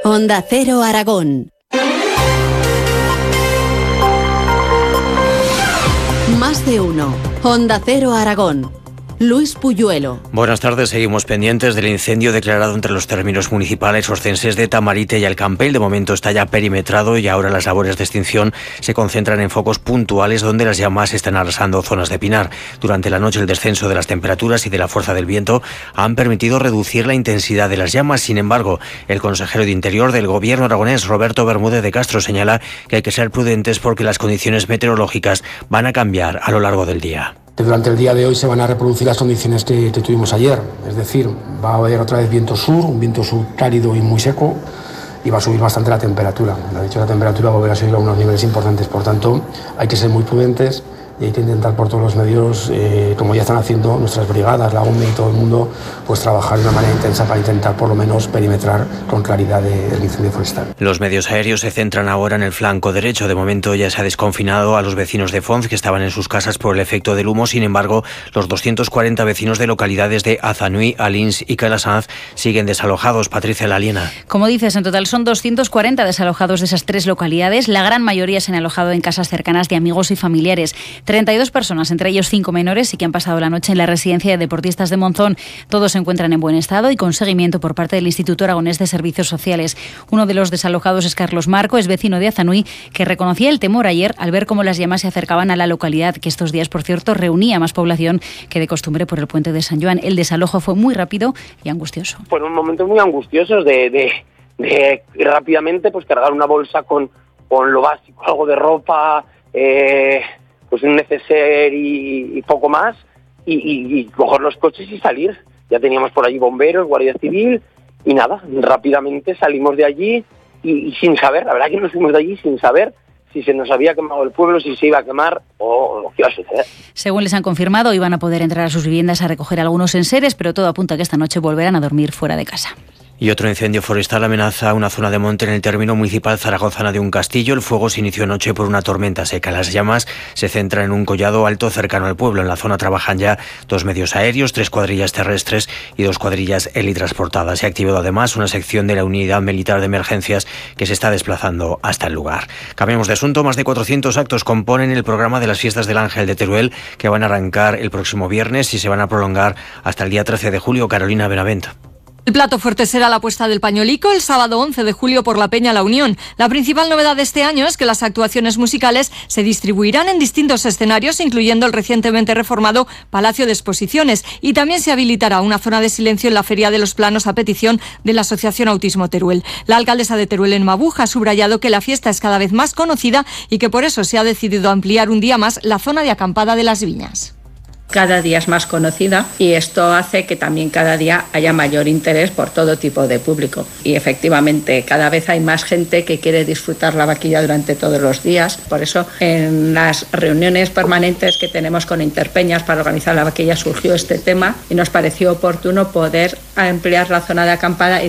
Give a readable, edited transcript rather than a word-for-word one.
Onda Cero Aragón. Más de uno. Onda Cero Aragón. Luis Puyuelo. Buenas tardes, seguimos pendientes del incendio declarado entre los términos municipales oscenses de Tamarite y Alcampell. De momento está ya perimetrado y ahora las labores de extinción se concentran en focos puntuales donde las llamas están arrasando zonas de pinar. Durante la noche el descenso de las temperaturas y de la fuerza del viento han permitido reducir la intensidad de las llamas. Sin embargo, el consejero de Interior del Gobierno aragonés, Roberto Bermúdez de Castro, señala que hay que ser prudentes porque las condiciones meteorológicas van a cambiar a lo largo del día. Durante el día de hoy se van a reproducir las condiciones que tuvimos ayer, es decir, va a haber otra vez viento sur, un viento sur cálido y muy seco, y va a subir bastante la temperatura. De hecho, la temperatura va a volver a subir a unos niveles importantes, por tanto, hay que ser muy prudentes y hay que intentar por todos los medios, como ya están haciendo nuestras brigadas, la ONU y todo el mundo, pues trabajar de una manera intensa para intentar por lo menos perimetrar con claridad el incendio forestal. Los medios aéreos se centran ahora en el flanco derecho. De momento ya se ha desconfinado a los vecinos de Fonz que estaban en sus casas por el efecto del humo. Sin embargo, los 240 vecinos de localidades de Azanui, Alins y Calasanz siguen desalojados. Patricia Laliena. Como dices, en total son 240 desalojados de esas tres localidades. La gran mayoría se han alojado en casas cercanas de amigos y familiares. 32 personas, entre ellos 5 menores, y que han pasado la noche en la residencia de deportistas de Monzón. Todos se encuentran en buen estado y con seguimiento por parte del Instituto Aragonés de Servicios Sociales. Uno de los desalojados es Carlos Marco, es vecino de Azanui, que reconocía el temor ayer al ver cómo las llamas se acercaban a la localidad, que estos días, por cierto, reunía más población que de costumbre por el puente de San Joan. El desalojo fue muy rápido y angustioso. Fueron momentos muy angustiosos de rápidamente pues cargar una bolsa con lo básico, algo de ropa, pues un neceser y poco más, y coger los coches y salir. Ya teníamos por allí bomberos, guardia civil, y nada, rápidamente salimos de allí y sin saber, la verdad que nos fuimos de allí sin saber si se nos había quemado el pueblo, si se iba a quemar o lo que iba a suceder. Según les han confirmado, iban a poder entrar a sus viviendas a recoger algunos enseres, pero todo apunta a que esta noche volverán a dormir fuera de casa. Y otro incendio forestal amenaza una zona de monte en el término municipal zaragozano de un castillo. El fuego se inició anoche por una tormenta seca. Las llamas se centran en un collado alto cercano al pueblo. En la zona trabajan ya 2 medios aéreos, 3 cuadrillas terrestres y 2 cuadrillas helitransportadas. Se ha activado además una sección de la Unidad Militar de Emergencias que se está desplazando hasta el lugar. Cambiamos de asunto. Más de 400 actos componen el programa de las Fiestas del Ángel de Teruel, que van a arrancar el próximo viernes y se van a prolongar hasta el día 13 de julio. Carolina Benavent. El plato fuerte será la puesta del pañolico el sábado 11 de julio por la Peña La Unión. La principal novedad de este año es que las actuaciones musicales se distribuirán en distintos escenarios, incluyendo el recientemente reformado Palacio de Exposiciones, y también se habilitará una zona de silencio en la Feria de los Planos a petición de la Asociación Autismo Teruel. La alcaldesa de Teruel, en Mabuja, ha subrayado que la fiesta es cada vez más conocida y que por eso se ha decidido ampliar un día más la zona de acampada de las Viñas. Cada día es más conocida y esto hace que también cada día haya mayor interés por todo tipo de público. Y efectivamente cada vez hay más gente que quiere disfrutar la vaquilla durante todos los días. Por eso en las reuniones permanentes que tenemos con Interpeñas para organizar la vaquilla surgió este tema y nos pareció oportuno poder ampliar la zona de acampada.